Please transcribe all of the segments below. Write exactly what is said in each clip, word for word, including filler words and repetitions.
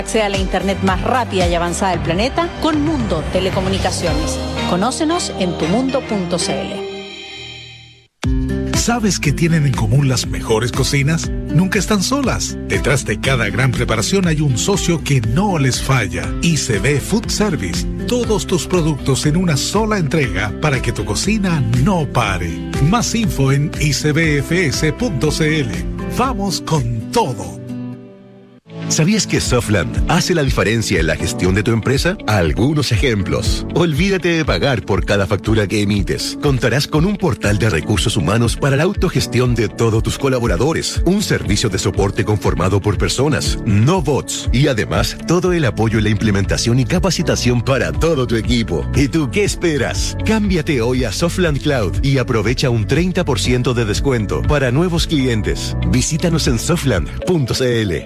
Sea la internet más rápida y avanzada del planeta con Mundo Telecomunicaciones. Conócenos en tu mundo punto c l. ¿Sabes qué tienen en común las mejores cocinas? Nunca están solas. Detrás de cada gran preparación hay un socio que no les falla. I C B Food Service. Todos tus productos en una sola entrega para que tu cocina no pare. Más info en i c b f s punto c l. Vamos con todo. ¿Sabías que Softland hace la diferencia en la gestión de tu empresa? Algunos ejemplos. Olvídate de pagar por cada factura que emites. Contarás con un portal de recursos humanos para la autogestión de todos tus colaboradores. Un servicio de soporte conformado por personas, no bots. Y además, todo el apoyo en la implementación y capacitación para todo tu equipo. ¿Y tú qué esperas? Cámbiate hoy a Softland Cloud y aprovecha un treinta por ciento de descuento para nuevos clientes. Visítanos en softland punto c l.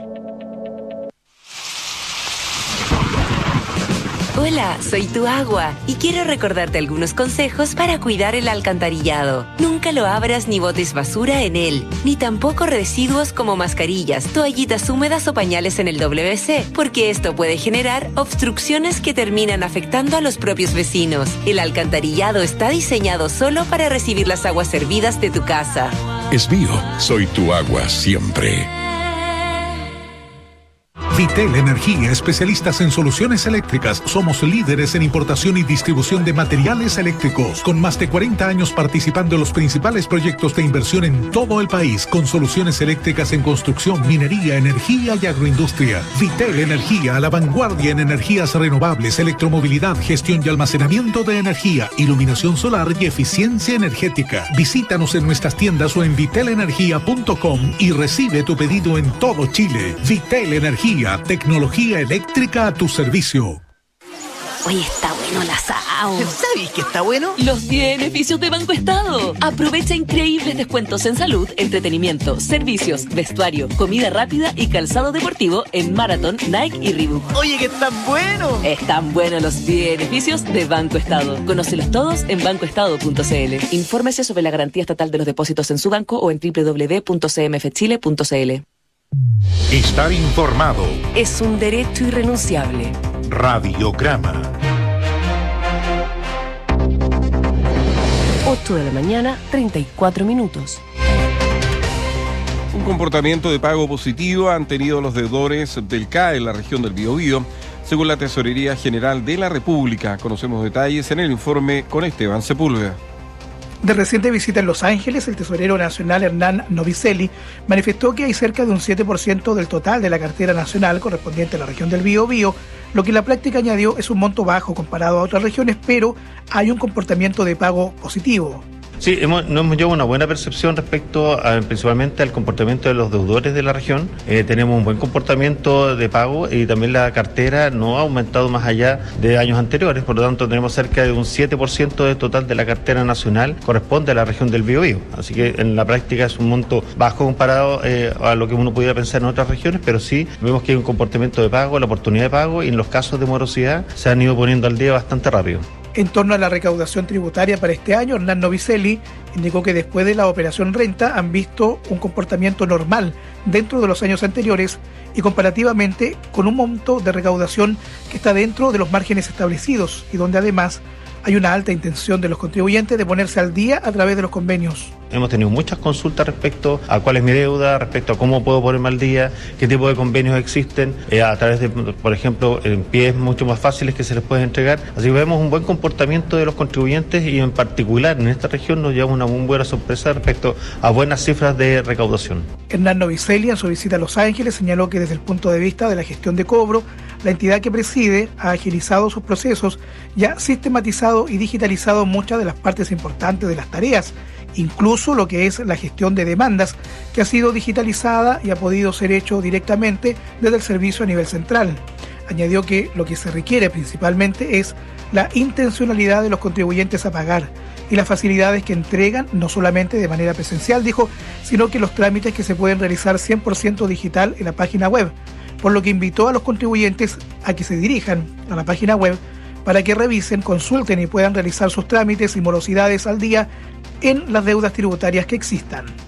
Hola, soy tu agua y quiero recordarte algunos consejos para cuidar el alcantarillado. Nunca lo abras ni botes basura en él, ni tampoco residuos como mascarillas, toallitas húmedas o pañales en el W C C, porque esto puede generar obstrucciones que terminan afectando a los propios vecinos. El alcantarillado está diseñado solo para recibir las aguas servidas de tu casa. Es mío, soy tu agua siempre. Vitel Energía, especialistas en soluciones eléctricas. Somos líderes en importación y distribución de materiales eléctricos, con más de cuarenta años participando en los principales proyectos de inversión en todo el país, con soluciones eléctricas en construcción, minería, energía y agroindustria. Vitel Energía, a la vanguardia en energías renovables, electromovilidad, gestión y almacenamiento de energía, iluminación solar y eficiencia energética. Visítanos en nuestras tiendas o en vitel energía punto com y recibe tu pedido en todo Chile. Vitel Energía, tecnología eléctrica a tu servicio. Oye, está bueno el asado. ¿Sabes que está bueno? Los beneficios de Banco Estado. Aprovecha increíbles descuentos en salud, entretenimiento, servicios, vestuario, comida rápida y calzado deportivo en Marathon, Nike y Reebok. Oye, que están buenos. Están buenos los beneficios de Banco Estado. Conócelos todos en banco estado punto c l. Infórmese sobre la garantía estatal de los depósitos en su banco o en doble u doble u doble u punto c m f chile punto c l. Estar informado es un derecho irrenunciable. Radiograma. ocho de la mañana, treinta y cuatro minutos. Un comportamiento de pago positivo han tenido los deudores del C A E en la región del Biobío, según la Tesorería General de la República. Conocemos detalles en el informe con Esteban Sepúlveda. De reciente visita en Los Ángeles, el tesorero nacional Hernán Novicelli manifestó que hay cerca de un siete por ciento del total de la cartera nacional correspondiente a la región del Biobío, lo que en la práctica, añadió, es un monto bajo comparado a otras regiones, pero hay un comportamiento de pago positivo. Sí, hemos, nos hemos llevado una buena percepción respecto a, principalmente al comportamiento de los deudores de la región. Eh, tenemos un buen comportamiento de pago y también la cartera no ha aumentado más allá de años anteriores, por lo tanto tenemos cerca de un siete por ciento del total de la cartera nacional corresponde a la región del Biobío. Así que en la práctica es un monto bajo comparado eh, a lo que uno pudiera pensar en otras regiones, pero sí vemos que hay un comportamiento de pago, la oportunidad de pago, y en los casos de morosidad se han ido poniendo al día bastante rápido. En torno a la recaudación tributaria para este año, Hernán Novicelli indicó que después de la operación renta han visto un comportamiento normal dentro de los años anteriores y comparativamente con un monto de recaudación que está dentro de los márgenes establecidos y donde además hay una alta intención de los contribuyentes de ponerse al día a través de los convenios. Hemos tenido muchas consultas respecto a cuál es mi deuda, respecto a cómo puedo ponerme al día, qué tipo de convenios existen, eh, a través de, por ejemplo, en pies mucho más fáciles que se les puede entregar. Así que vemos un buen comportamiento de los contribuyentes y en particular en esta región nos lleva una muy buena sorpresa respecto a buenas cifras de recaudación. Hernán Novicelli, en su visita a Los Ángeles, señaló que desde el punto de vista de la gestión de cobro, la entidad que preside ha agilizado sus procesos y ha sistematizado y digitalizado muchas de las partes importantes de las tareas, incluso lo que es la gestión de demandas, que ha sido digitalizada y ha podido ser hecho directamente desde el servicio a nivel central. Añadió que lo que se requiere principalmente es la intencionalidad de los contribuyentes a pagar y las facilidades que entregan, no solamente de manera presencial, dijo, sino que los trámites que se pueden realizar cien por ciento digital en la página web, por lo que invitó a los contribuyentes a que se dirijan a la página web para que revisen, consulten y puedan realizar sus trámites y morosidades al día en las deudas tributarias que existan.